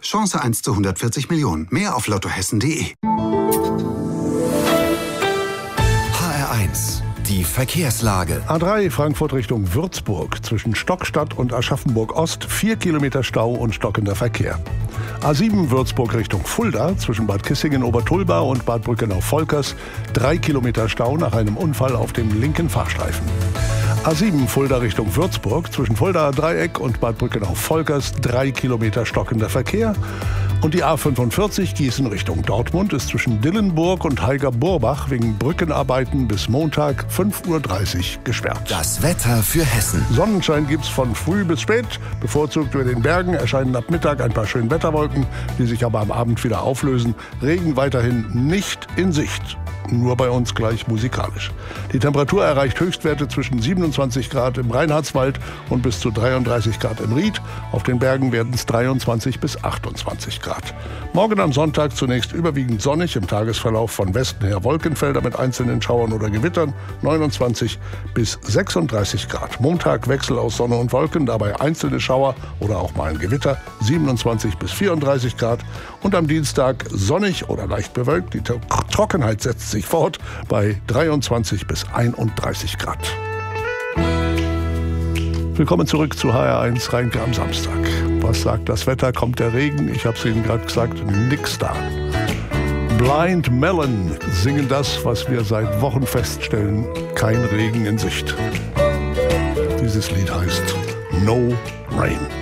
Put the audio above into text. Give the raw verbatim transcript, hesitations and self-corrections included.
Chance eins zu hundertvierzig Millionen. Mehr auf lottohessen punkt de. H R eins. Die Verkehrslage. A drei Frankfurt Richtung Würzburg. Zwischen Stockstadt und Aschaffenburg Ost vier Kilometer Stau und stockender Verkehr. A sieben Würzburg Richtung Fulda. Zwischen Bad Kissingen-Obertulba und Bad Brückenau-Volkers drei Kilometer Stau nach einem Unfall auf dem linken Fahrstreifen. A sieben Fulda Richtung Würzburg. Zwischen Fuldaer Dreieck und Bad Brückenau-Volkers drei Kilometer stockender Verkehr. Und die A fünfundvierzig Gießen Richtung Dortmund ist zwischen Dillenburg und Heiger-Burbach wegen Brückenarbeiten bis Montag fünf Uhr dreißig gesperrt. Das Wetter für Hessen. Sonnenschein gibt's von früh bis spät. Bevorzugt über den Bergen erscheinen ab Mittag ein paar schöne Wetterwolken, die sich aber am Abend wieder auflösen. Regen weiterhin nicht in Sicht. Nur bei uns gleich musikalisch. Die Temperatur erreicht Höchstwerte zwischen siebenundzwanzig Grad im Reinhardswald und bis zu dreiunddreißig Grad im Ried. Auf den Bergen werden es dreiundzwanzig bis achtundzwanzig Grad. Morgen am Sonntag zunächst überwiegend sonnig, im Tagesverlauf von Westen her Wolkenfelder mit einzelnen Schauern oder Gewittern, neunundzwanzig bis sechsunddreißig Grad. Montag Wechsel aus Sonne und Wolken, dabei einzelne Schauer oder auch mal ein Gewitter, siebenundzwanzig bis vierunddreißig Grad. Und am Dienstag sonnig oder leicht bewölkt, die Trockenheit setzt sich fort bei dreiundzwanzig bis einunddreißig Grad. Willkommen zurück zu H R eins Rheinke am Samstag. Was sagt das Wetter? Kommt der Regen? Ich habe es Ihnen gerade gesagt, nix da. Blind Melon singen das, was wir seit Wochen feststellen, kein Regen in Sicht. Dieses Lied heißt No Rain.